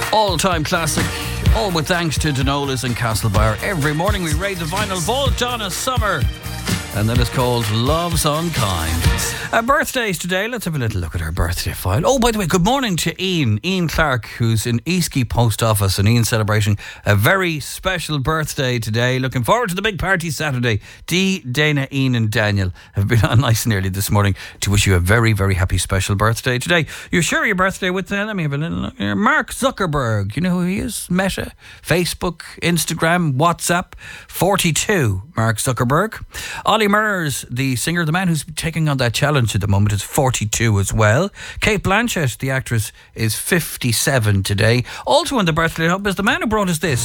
All-time classic, all with thanks to Denola's and Castlebar. Every morning we raid the vinyl vault, Donna Summer, and that is called Love's Unkind. Birthdays today. Let's have a little look at her birthday file. Oh, by the way, good morning to Ian Clark, who's in Eastkey Post Office, and Ian's celebrating a very special birthday today. Looking forward to the big party Saturday. Dee, Dana, Ian and Daniel have been on nice and early this morning to wish you a very, very happy special birthday today. You share your birthday with, let me have a little look here, Mark Zuckerberg. You know who he is? Meta, Facebook, Instagram, WhatsApp. 42, Mark Zuckerberg. Ollie Murs, the singer, the man who's taking on that challenge at the moment, is 42 as well. Kate Blanchett, the actress, is 57 today. Also in the birthday hub is the man who brought us this.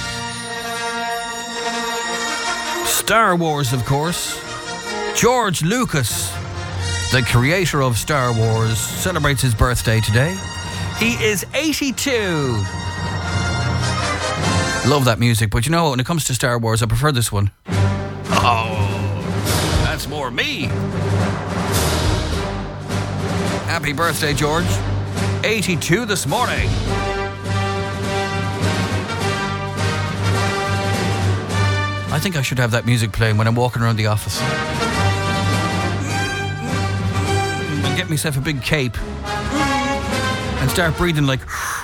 Star Wars, of course. George Lucas, the creator of Star Wars, celebrates his birthday today. He is 82. Love that music, but you know, when it comes to Star Wars, I prefer this one. Oh, that's more me. Happy birthday, George. 82 this morning. I think I should have that music playing when I'm walking around the office. And get myself a big cape. And start breathing like...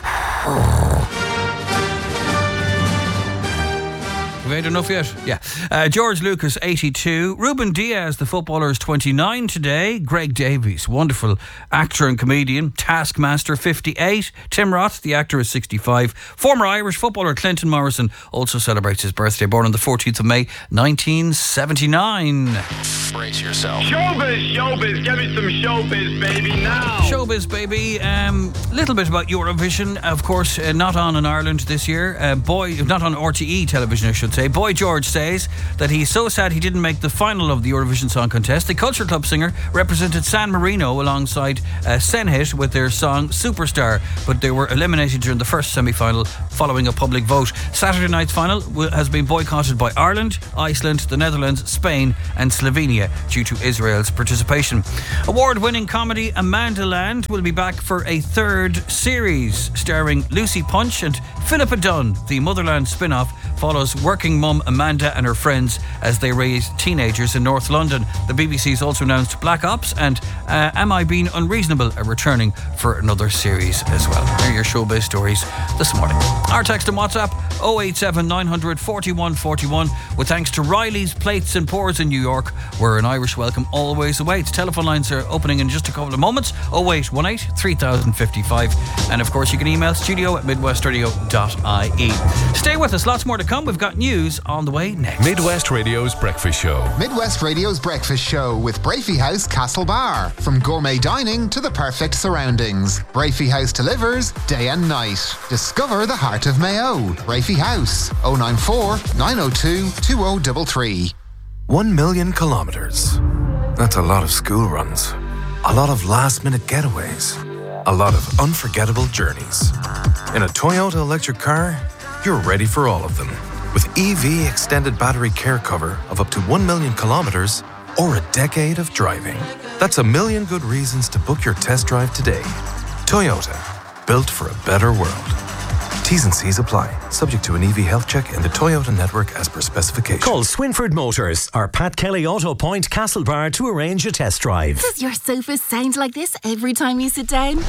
Have we had enough yet? Yeah. George Lucas, 82. Ruben Diaz, the footballer, is 29 today. Greg Davies, wonderful actor and comedian. Taskmaster, 58. Tim Roth, the actor, is 65. Former Irish footballer Clinton Morrison also celebrates his birthday, born on the 14th of May, 1979. Brace yourself. Showbiz, give me some showbiz, baby, now. Showbiz, baby. Little bit about Eurovision, of course, not on in Ireland this year. Not on RTE television, I should say. Boy George says that he's so sad he didn't make the final of the Eurovision Song Contest. The Culture Club singer represented San Marino alongside Senhit with their song Superstar, but they were eliminated during the first semi-final following a public vote. Saturday night's final has been boycotted by Ireland, Iceland, the Netherlands, Spain and Slovenia due to Israel's participation. Award-winning comedy Amanda Land will be back for a third series starring Lucy Punch and Philippa Dunn. The Motherland spin-off follows working mum Amanda and her friends as they raise teenagers in North London. The BBC's also announced Black Ops and Am I Being Unreasonable are returning for another series as well. Here are your showbiz stories this morning. Our text and WhatsApp 087 900 41 41 with thanks to Riley's Plates and Pours in New York, where an Irish welcome always awaits. Telephone lines are opening in just a couple of moments. 0818 3055, and of course you can email studio@midwestradio.ie. Stay with us, lots more to come. We've got news on the way next. Midwest Radio's Breakfast Show. Midwest Radio's Breakfast Show with Brafey House Castlebar. From gourmet dining to the perfect surroundings, Brafey House delivers day and night. Discover the heart of Mayo. Brafey House, 094 902 2033. 1 million kilometres. That's a lot of school runs. A lot of last-minute getaways. A lot of unforgettable journeys. In a Toyota electric car, you're ready for all of them. With EV extended battery care cover of up to 1 million kilometres or a decade of driving. That's a million good reasons to book your test drive today. Toyota, built for a better world. T's and C's apply. Subject to an EV health check in the Toyota network as per specification. Call Swinford Motors or Pat Kelly Auto Point Castlebar to arrange a test drive. Does your sofa sound like this every time you sit down?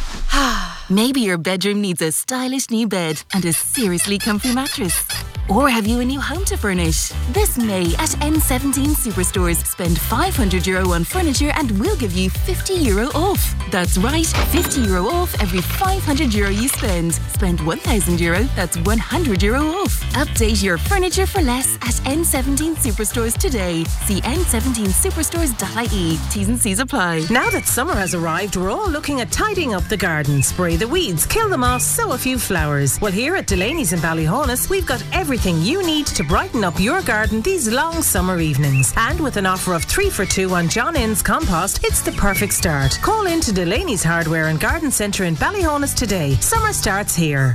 Maybe your bedroom needs a stylish new bed and a seriously comfy mattress. Or have you a new home to furnish? This May at N17 Superstores, spend €500 on furniture and we'll give you €50 off. That's right, €50 off every €500 you spend. Spend €1,000, that's €100 off. Update your furniture for less at N17 Superstores today. See n17superstores.ie. T's and C's apply. Now that summer has arrived, we're all looking at tidying up the garden. Spray the weeds, kill them off, sow a few flowers. Well, here at Delaney's in Ballyhonus, we've got everything you need to brighten up your garden these long summer evenings. And with an offer of 3 for 2 on John Innes compost, it's the perfect start. Call in to Delaney's Hardware and Garden Centre in Ballyhonus today. Summer starts here.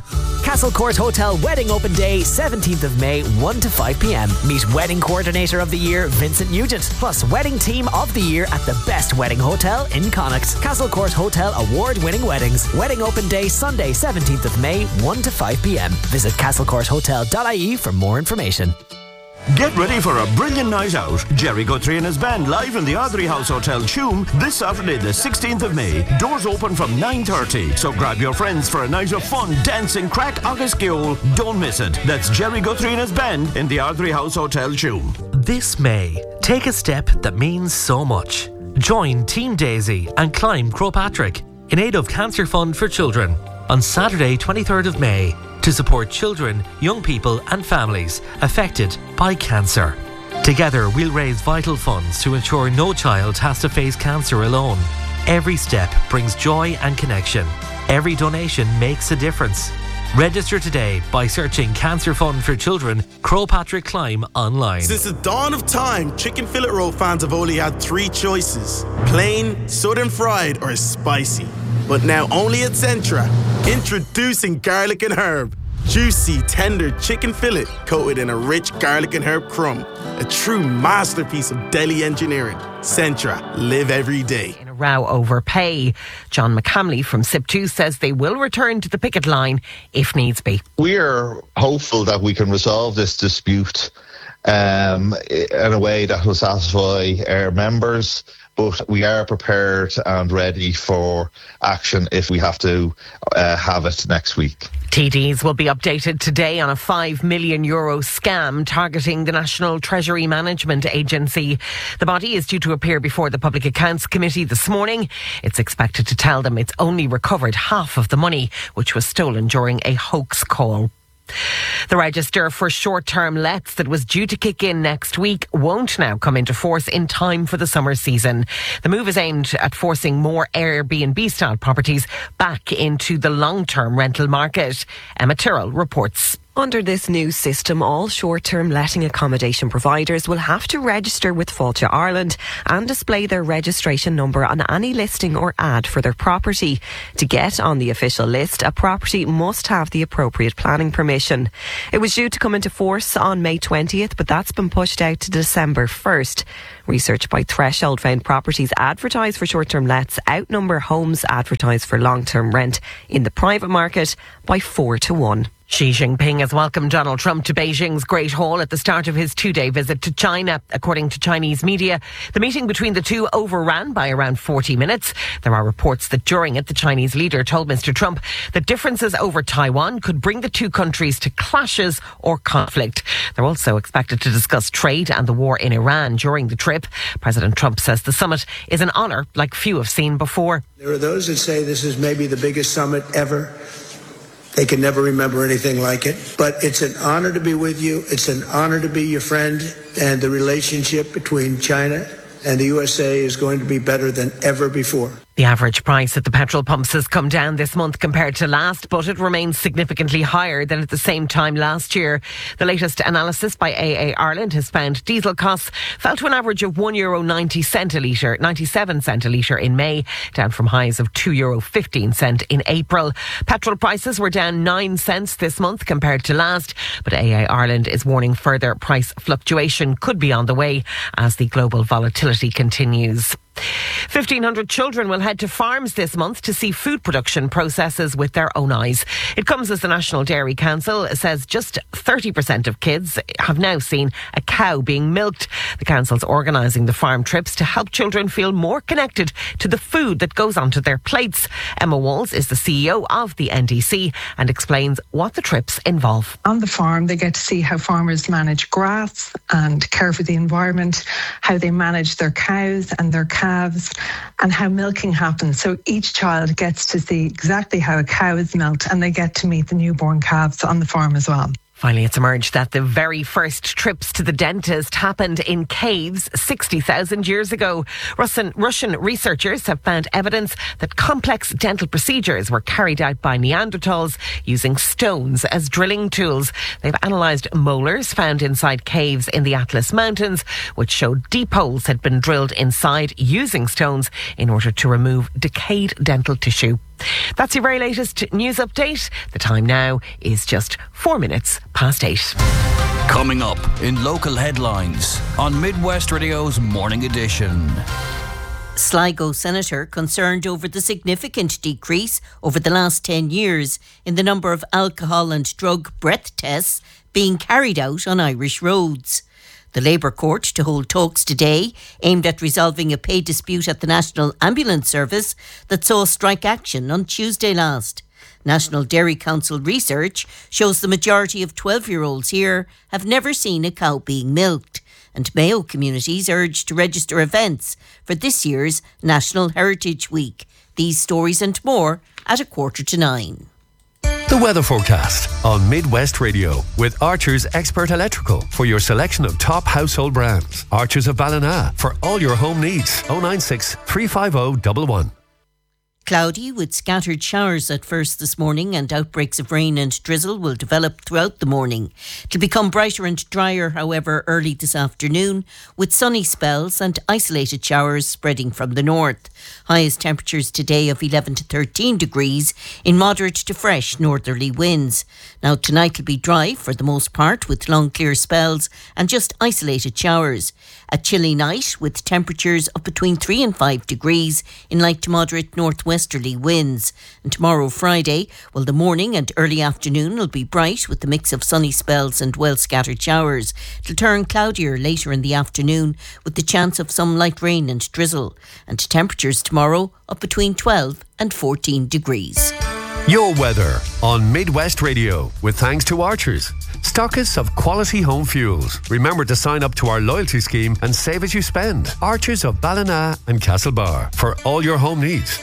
Castle Court Hotel Wedding Open Day, 17th of May, 1 to 5 p.m. Meet Wedding Coordinator of the Year, Vincent Nugent, plus Wedding Team of the Year at the best wedding hotel in Connacht. Castle Court Hotel award-winning weddings. Wedding Open Day, Sunday, 17th of May, 1 to 5 p.m. Visit castlecourthotel.ie for more information. Get ready for a brilliant night out. Jerry Guthrie and his band live in the Ardrey House Hotel, Tuam, this Saturday the 16th of May. Doors open from 9:30, so grab your friends for a night of fun, dancing, crack, agus geol. Don't miss it. That's Jerry Guthrie and his band in the Ardrey House Hotel, Tuam. This May, take a step that means so much. Join Team Daisy and climb Croagh-Patrick in aid of Cancer Fund for Children on Saturday 23rd of May to support children, young people and families affected by cancer. Together we'll raise vital funds to ensure no child has to face cancer alone. Every step brings joy and connection. Every donation makes a difference. Register today by searching Cancer Fund for Children, Croagh-Patrick Climb online. Since the dawn of time, chicken fillet roll fans have only had 3 choices: plain, southern fried, or spicy. But now only at Centra, introducing garlic and herb. Juicy, tender chicken fillet coated in a rich garlic and herb crumb. A true masterpiece of deli engineering. Centra, live every day. In a row over pay, John McCamley from SIP2 says they will return to the picket line if needs be. We're hopeful that we can resolve this dispute in a way that will satisfy our members, but we are prepared and ready for action if we have to have it next week. TDs will be updated today on a €5 million scam targeting the National Treasury Management Agency. The body is due to appear before the Public Accounts Committee this morning. It's expected to tell them it's only recovered half of the money, which was stolen during a hoax call. The register for short-term lets that was due to kick in next week won't now come into force in time for the summer season. The move is aimed at forcing more Airbnb-style properties back into the long-term rental market. Emma Tyrrell reports. Under this new system, all short-term letting accommodation providers will have to register with Fáilte Ireland and display their registration number on any listing or ad for their property. To get on the official list, a property must have the appropriate planning permission. It was due to come into force on May 20th, but that's been pushed out to December 1st. Research by Threshold found properties advertised for short-term lets outnumber homes advertised for long-term rent in the private market by 4 to 1. Xi Jinping has welcomed Donald Trump to Beijing's Great Hall at the start of his 2-day visit to China. According to Chinese media, the meeting between the two overran by around 40 minutes. There are reports that during it, the Chinese leader told Mr. Trump that differences over Taiwan could bring the two countries to clashes or conflict. They're also expected to discuss trade and the war in Iran during the trip. President Trump says the summit is an honour like few have seen before. There are those that say this is maybe the biggest summit ever. They can never remember anything like it. But it's an honor to be with you. It's an honor to be your friend. And the relationship between China and the USA is going to be better than ever before. The average price at the petrol pumps has come down this month compared to last, but it remains significantly higher than at the same time last year. The latest analysis by AA Ireland has found diesel costs fell to an average of €1.90 97 cent a litre in May, down from highs of €2.15 in April. Petrol prices were down 9 cents this month compared to last, but AA Ireland is warning further price fluctuation could be on the way as the global volatility continues. 1,500 children will head to farms this month to see food production processes with their own eyes. It comes as the National Dairy Council says just 30% of kids have now seen a cow being milked. The council's organising the farm trips to help children feel more connected to the food that goes onto their plates. Emma Walls is the CEO of the NDC and explains what the trips involve. On the farm, they get to see how farmers manage grass and care for the environment, how they manage their cows and their calves, and how milking happens. So each child gets to see exactly how a cow is milked, and they get to meet the newborn calves on the farm as well. Finally, it's emerged that the very first trips to the dentist happened in caves 60,000 years ago. Russian researchers have found evidence that complex dental procedures were carried out by Neanderthals using stones as drilling tools. They've analysed molars found inside caves in the Atlas Mountains, which showed deep holes had been drilled inside using stones in order to remove decayed dental tissue. That's your very latest news update. The time now is just 4 minutes past 8. Coming up in local headlines on Midwest Radio's Morning Edition. Sligo Senator concerned over the significant decrease over the last 10 years in the number of alcohol and drug breath tests being carried out on Irish roads. The Labour Court to hold talks today aimed at resolving a pay dispute at the National Ambulance Service that saw strike action on Tuesday last. National Dairy Council research shows the majority of 12-year-olds here have never seen a cow being milked, and Mayo communities urged to register events for this year's National Heritage Week. These stories and more at 8:45. The weather forecast on Midwest Radio with Archer's Expert Electrical for your selection of top household brands. Archer's of Ballina for all your home needs. 096 350 111. Cloudy with scattered showers at first this morning, and outbreaks of rain and drizzle will develop throughout the morning. It'll become brighter and drier, however, early this afternoon, with sunny spells and isolated showers spreading from the north. Highest temperatures today of 11 to 13 degrees in moderate to fresh northerly winds. Now tonight will be dry for the most part, with long clear spells and just isolated showers. A chilly night with temperatures of between 3 and 5 degrees in light to moderate northwesterly winds. And tomorrow, Friday, well, the morning and early afternoon will be bright with a mix of sunny spells and well scattered showers. It'll turn cloudier later in the afternoon with the chance of some light rain and drizzle. And temperatures tomorrow up between 12 and 14 degrees. Your weather on Midwest Radio with thanks to Archers, stockists of quality home fuels. Remember to sign up to our loyalty scheme and save as you spend. Archers of Ballina and Castlebar for all your home needs.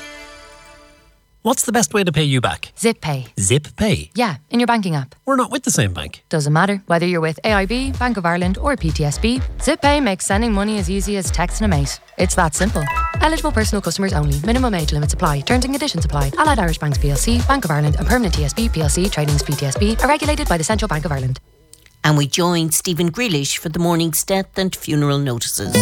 What's the best way to pay you back? Zip Pay. Zip Pay? Yeah, in your banking app. We're not with the same bank. Doesn't matter whether you're with AIB, Bank of Ireland or PTSB. Zip Pay makes sending money as easy as texting a mate. It's that simple. Eligible personal customers only. Minimum age limits apply. Terms and conditions apply. Allied Irish Banks PLC, Bank of Ireland and Permanent TSB PLC trading as PTSB are regulated by the Central Bank of Ireland. And we join Stephen Grealish for the morning's death and funeral notices.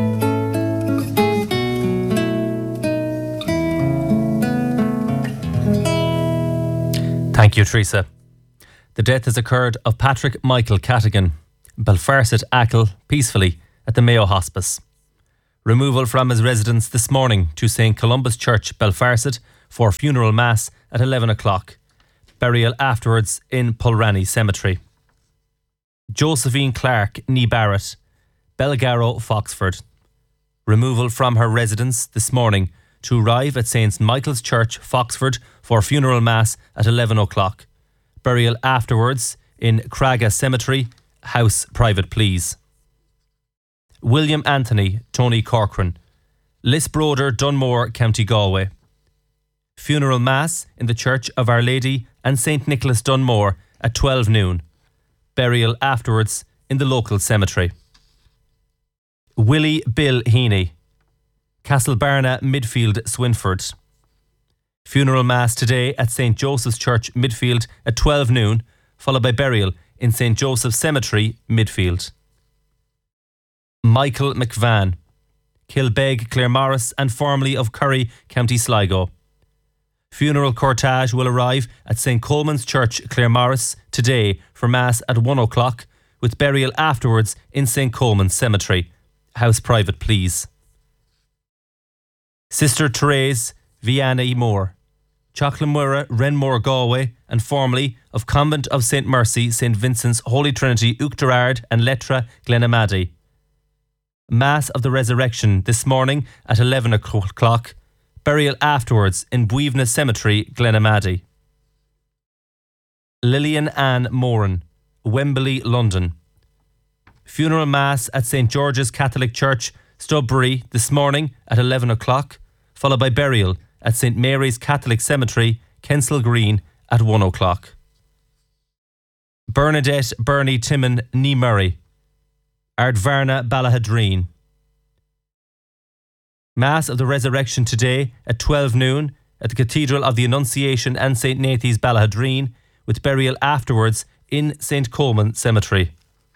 Thank you, Teresa. The death has occurred of Patrick Michael Catigan, Belfarset Achill, peacefully at the Mayo Hospice. Removal from his residence this morning to St Columba's Church, Belfarset, for funeral mass at 11 o'clock. Burial afterwards in Pulranny Cemetery. Josephine Clark, Nee Barrett, Belgarrow, Foxford. Removal from her residence this morning to arrive at St Michael's Church, Foxford, for funeral mass at 11 o'clock. Burial afterwards in Craga Cemetery, house private please. William Anthony, Tony Corcoran, Lisbroder, Dunmore, County Galway. Funeral mass in the Church of Our Lady and St Nicholas Dunmore at 12 noon. Burial afterwards in the local cemetery. Willie Bill Heaney, Castlebarna, Midfield, Swinford. Funeral mass today at St Joseph's Church, Midfield at 12 noon, followed by burial in St Joseph's Cemetery, Midfield. Michael McVan, Kilbeg, Claremorris and formerly of Curry, County Sligo. Funeral cortege will arrive at St Coleman's Church, Claremorris today for mass at 1 o'clock, with burial afterwards in St Coleman's Cemetery, house private please. Sister Therese Vianney Moore, Chochlamura, Renmore, Galway, and formerly of Convent of St Mercy, St Vincent's, Holy Trinity, Uachtarard and Lettra, Glenamaddy. Mass of the Resurrection this morning at 11 o'clock. Burial afterwards in Buivna Cemetery, Glenamaddy. Lillian Ann Moran, Wembley, London. Funeral Mass at St George's Catholic Church, Studbury this morning at 11 o'clock, followed by burial at St Mary's Catholic Cemetery, Kensal Green at 1 o'clock. Bernadette Bernie Timon Nee Murray, Ardvarna Ballahadreen. Mass of the Resurrection today at 12 noon at the Cathedral of the Annunciation and St Nathy's, Ballahadreen, with burial afterwards in St Coleman Cemetery.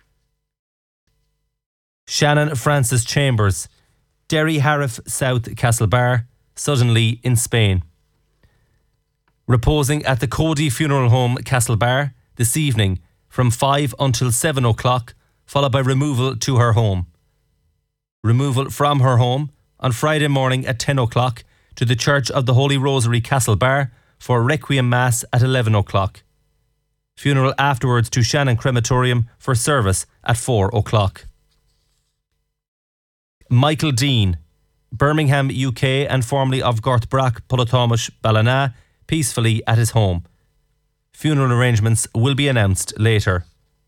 Shannon Francis Chambers, Derry Hariff, South Castlebar, Suddenly in Spain. Reposing at the Cody Funeral Home, Castlebar, this evening from 5 until 7 o'clock, followed by removal to her home. Removal from her home on Friday morning at 10 o'clock to the Church of the Holy Rosary, Castlebar, for Requiem Mass at 11 o'clock. Funeral afterwards to Shannon Crematorium for service at 4 o'clock. Michael Dean, Birmingham, UK, and formerly of Gortbrack, Pullatomish, Ballina, peacefully at his home. Funeral arrangements will be announced later.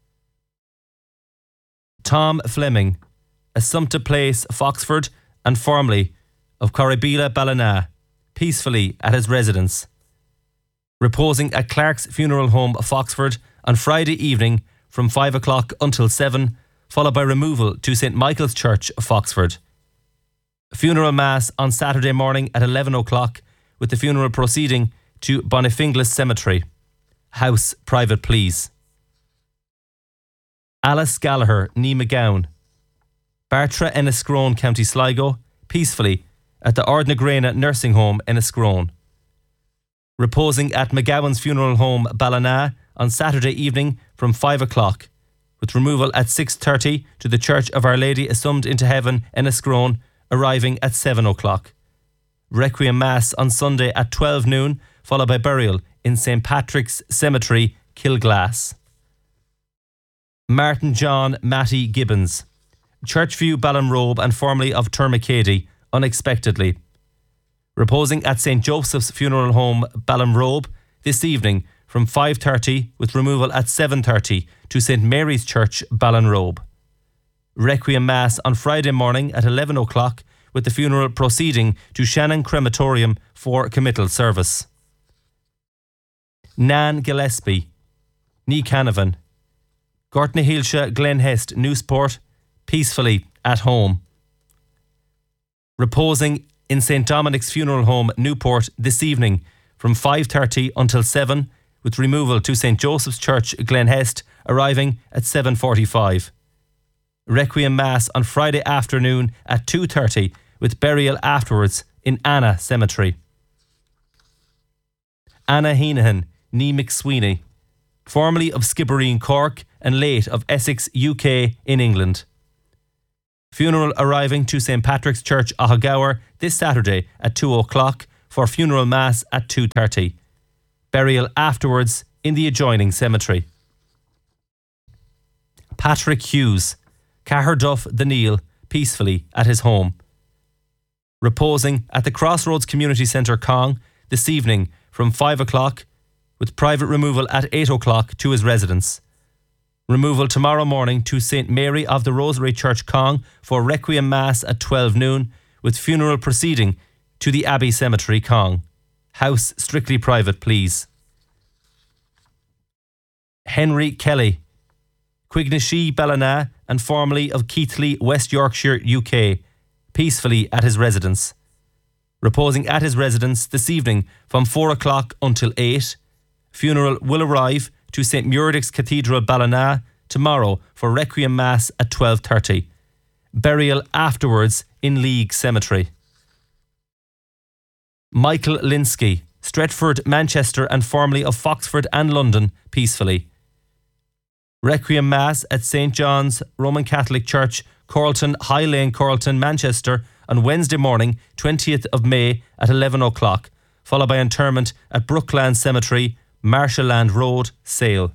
Tom Fleming, Assumpta Place, Foxford, and formerly of Corribila, Ballina, peacefully at his residence. Reposing at Clark's Funeral Home, Foxford, on Friday evening from 5 o'clock until 7, followed by removal to St Michael's Church, Foxford. Funeral Mass on Saturday morning at 11 o'clock, with the funeral proceeding to Bonifinglis Cemetery. House private, please. Alice Gallagher, Nee McGowan, Bartra, Enniscrone, County Sligo, peacefully at the Ardnagrena Nursing Home, Enniscrone. Reposing at McGowan's Funeral Home, Ballina, on Saturday evening from 5 o'clock, with removal at 6:30 to the Church of Our Lady Assumed into Heaven, Enniscrone, arriving at 7 o'clock. Requiem Mass on Sunday at 12 noon, followed by burial in St Patrick's Cemetery, Kilglass. Martin John Matty Gibbons, Churchview, Ballinrobe, and formerly of Termacady, unexpectedly. Reposing at St Joseph's Funeral Home, Ballinrobe, this evening from 5:30, with removal at 7:30 to St Mary's Church, Ballinrobe. Requiem Mass on Friday morning at 11 o'clock, with the funeral proceeding to Shannon Crematorium for committal service. Nan Gillespie, Nee Canavan, Gortnahilsha, Glenhest, Newsport, peacefully at home. Reposing in St Dominic's Funeral Home, Newport, this evening from 5:30 until 7, with removal to St Joseph's Church, Glenhest, arriving at 7:45. Requiem Mass on Friday afternoon at 2:30, with burial afterwards in Anna Cemetery. Anna Heenahan, Nee McSweeney, formerly of Skibbereen, Cork, and late of Essex, UK, in England. Funeral arriving to St Patrick's Church, Ahagower, this Saturday at 2 o'clock for funeral mass at 2:30. Burial afterwards in the adjoining cemetery. Patrick Hughes, Caherduff, the Neil, peacefully at his home. Reposing at the Crossroads Community Centre, Cong, this evening from 5 o'clock, with private removal at 8 o'clock to his residence. Removal tomorrow morning to St Mary of the Rosary Church, Cong, for Requiem Mass at 12 noon, with funeral proceeding to the Abbey Cemetery, Cong. House strictly private, please. Henry Kelly, Quignashee, Ballina, and formerly of Keighley, West Yorkshire, UK, peacefully at his residence. Reposing at his residence this evening from 4 o'clock until 8. Funeral will arrive to St Muredic's Cathedral, Ballina, tomorrow for Requiem Mass at 12:30. Burial afterwards in League Cemetery. Michael Linsky, Stretford, Manchester, and formerly of Foxford and London, peacefully. Requiem Mass at St John's Roman Catholic Church, Coralton, High Lane, Coralton, Manchester, on Wednesday morning, 20th of May at 11 o'clock, followed by interment at Brookland Cemetery, Marshallland Road, Sale.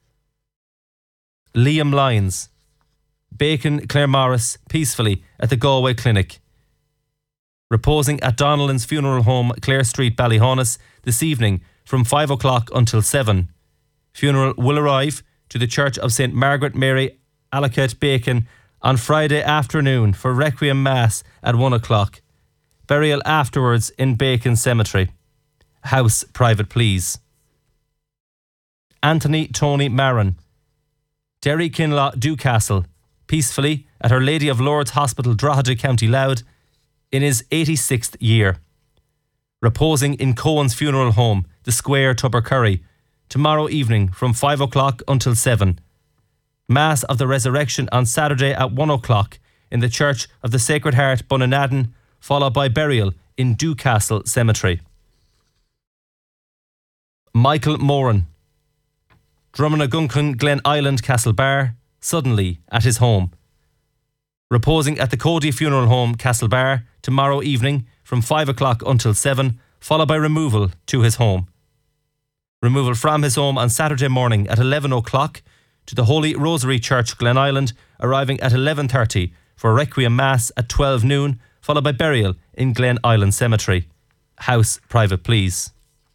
Liam Lyons, Bacon, Claremorris, peacefully at the Galway Clinic. Reposing at Donnellan's Funeral Home, Clare Street, Ballyhonus, this evening from 5 o'clock until 7. Funeral will arrive to the Church of St Margaret Mary, Allocate, Bacon, on Friday afternoon for Requiem Mass at 1 o'clock. Burial afterwards in Bacon Cemetery. House private, please. Anthony Tony Maron, Derry Kinlaw, Dewcastle, peacefully at Our Lady of Lourdes Hospital, Drogheda, County Louth, in his 86th year. Reposing in Cohen's Funeral Home, The Square, Tubbercurry, tomorrow evening from 5 o'clock until 7. Mass of the Resurrection on Saturday at 1 o'clock in the Church of the Sacred Heart, Bunanadden, followed by burial in Dewcastle Cemetery. Michael Moran, Drumnaguncan Glen Island Castlebar, suddenly at his home. Reposing at the Cody Funeral Home, Castlebar, tomorrow evening from 5 o'clock until 7, followed by removal to his home. Removal from his home on Saturday morning at 11 o'clock to the Holy Rosary Church, Glen Island, arriving at 11:30 for a Requiem Mass at 12 noon, followed by burial in Glen Island Cemetery. House private, please.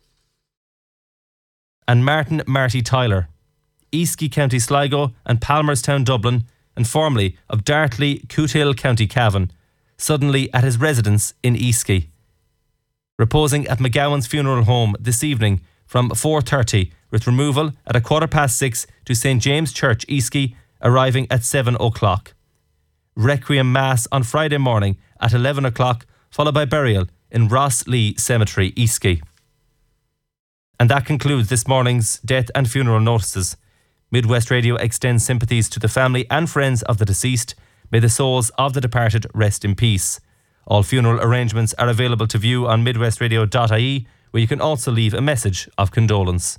And Marty Tyler, Eastleigh, County Sligo and Palmerstown, Dublin, and formerly of Dartley, Cootehill, County Cavan, suddenly at his residence in Eastleigh. Reposing at McGowan's Funeral Home this evening from 4:30, with removal at 6:15 to St James Church, Eastleigh, arriving at 7 o'clock. Requiem Mass on Friday morning at 11 o'clock, followed by burial in Ross Lee Cemetery, Eastleigh. And that concludes this morning's death and funeral notices. Midwest Radio extends sympathies to the family and friends of the deceased. May the souls of the departed rest in peace. All funeral arrangements are available to view on midwestradio.ie, where you can also leave a message of condolence.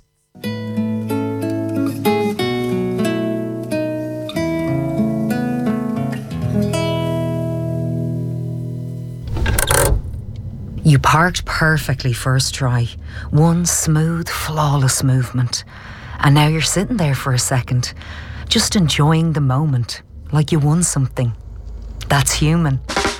You parked perfectly first try. One smooth, flawless movement. And now you're sitting there for a second, just enjoying the moment, like you won something. That's human.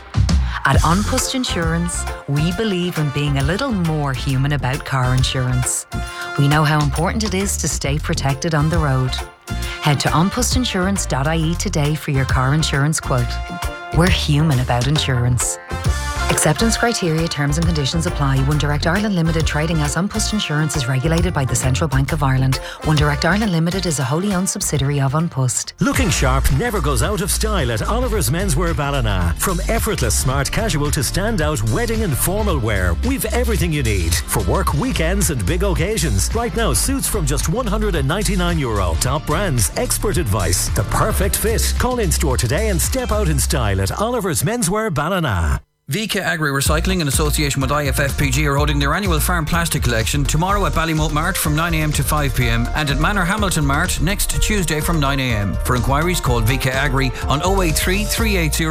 At An Post Insurance, we believe in being a little more human about car insurance. We know how important it is to stay protected on the road. Head to onpostinsurance.ie today for your car insurance quote. We're human about insurance. Acceptance criteria, terms and conditions apply. One Direct Ireland Limited, trading as An Post Insurance, is regulated by the Central Bank of Ireland. One Direct Ireland Limited is a wholly owned subsidiary of An Post. Looking sharp never goes out of style at Oliver's Menswear Ballina. From effortless smart casual to standout wedding and formal wear, we've everything you need for work, weekends and big occasions. Right now, suits from just €199. Top brands, expert advice, the perfect fit. Call in store today and step out in style at Oliver's Menswear Ballina. VK Agri Recycling in association with IFFPG are holding their annual farm plastic collection tomorrow at Ballymote Mart from 9am to 5pm and at Manor Hamilton Mart next Tuesday from 9am. For inquiries, call VK Agri on 083 380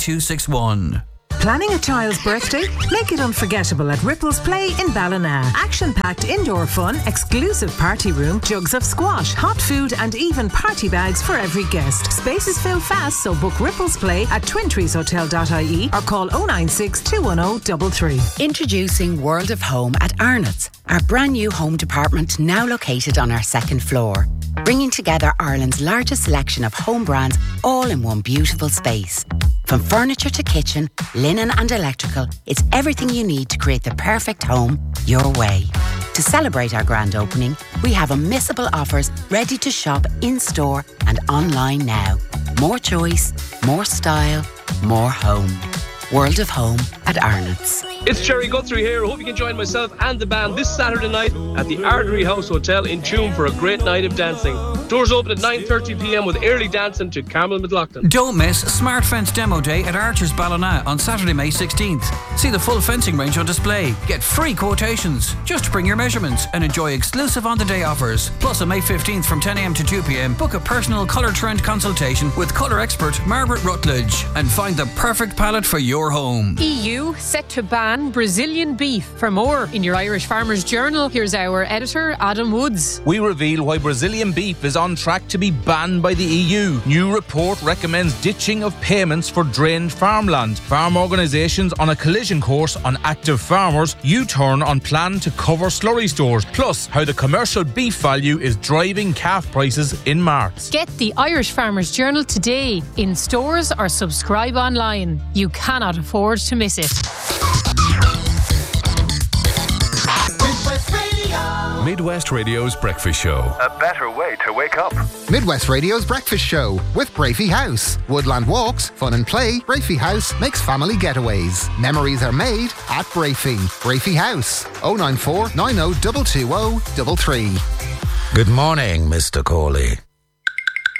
9261. Planning a child's birthday? Make it unforgettable at Ripples Play in Ballina. Action-packed indoor fun, exclusive party room, jugs of squash, hot food and even party bags for every guest. Spaces fill fast, so book Ripples Play at twintreeshotel.ie or call 096 210 33. Introducing World of Home at Arnott's, our brand new home department now located on our second floor. Bringing together Ireland's largest selection of home brands all in one beautiful space. From furniture to kitchen, linen and electrical, it's everything you need to create the perfect home your way. To celebrate our grand opening, we have unmissable offers ready to shop in-store and online now. More choice, more style, more home. World of Home at Arnott's. It's Jerry Guthrie here. I hope you can join myself and the band this Saturday night at the Artery House Hotel in Tuam for a great night of dancing. Doors open at 9:30pm with early dancing to Carmel McLaughlin. Don't miss Smart Fence Demo Day at Archers Ballina on Saturday, May 16th. See the full fencing range on display. Get free quotations. Just bring your measurements and enjoy exclusive on-the-day offers. Plus on May 15th from 10am to 2pm, book a personal colour trend consultation with colour expert Margaret Rutledge and find the perfect palette for your home. EU set to ban Brazilian beef. For more in your Irish Farmers Journal, here's our editor Adam Woods. We reveal why Brazilian beef is on track to be banned by the EU. New report recommends ditching of payments for drained farmland. Farm organisations on a collision course on active farmers. U-turn on plan to cover slurry stores. Plus how the commercial beef value is driving calf prices in March. Get the Irish Farmers Journal today in stores or subscribe online. You cannot afford to miss it. Midwest Radio's Breakfast Show. A better way to wake up. Midwest Radio's Breakfast Show with Brafey House. Woodland walks, fun and play. Brafey House makes family getaways. Memories are made at Brafey. Brafey House. 094 90 220 33. Good morning, Mr. Corley.